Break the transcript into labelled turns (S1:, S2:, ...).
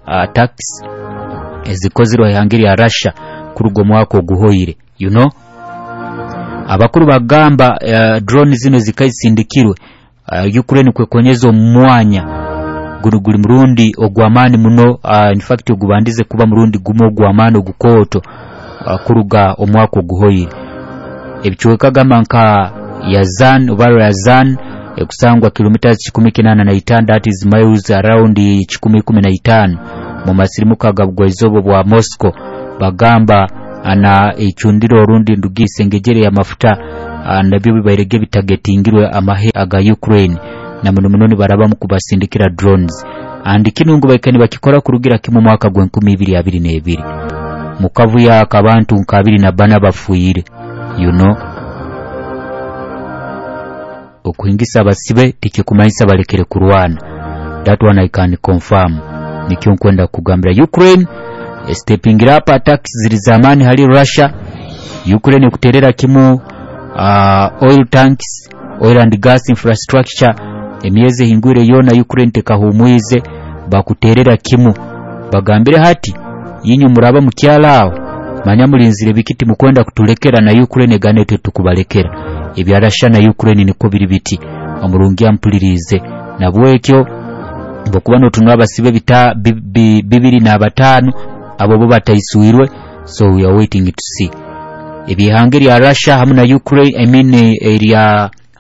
S1: attacks ezikozirwa ihangeri ya Russia kurugo mwaka oguhoire abakuru bagamba drone zino zikayisindikirwe Ukraine kwekonyeza omwanya guri murundi ogwamani muno in fact ogubandize kuba murundi gumo ogwamani ogukooto kuruga omwaka oguhoire ebichweka gamba nka Yazan obaro Yazan ekusangwa kilometers 186 that is miles around 115 mu masirimuka gabwa izobo bwa Moscow bagamba ana echundiro rundi ndugise ngejere ya mafuta nabyo bibairege bitagetingirwe amahe aga Ukraine na munoni baraba mu kubasindikira drones and kinungu baikani bakikora kurugira kimu mwaka gwa 2022 mukavu ya akabantu nkabiri na bana bafuyire okuhingisa basibe tikikumaisa balekere kurwana that one I can confirm nikyo nkwenda kugambira Ukraine stepping up attacks zilizamani hali Russia Ukraine kuterera kimu oil tanks oil and gas infrastructure emyeze hingure yona Ukraine tekahumwize bakuterera kimu bagambire hati yinyu muraba mukyalao manya mulinzire bikiti mukwenda kutulekera na Ukraine ganete tukubalekera ebya Russia na Ukraine niko biri biti omurungi ampulirize nabwekyo mbokubano tunaba sibe bita 205 abo bo batayisuirwe so we are waiting to see ebihangeri ya Russia hamwe na Ukraine area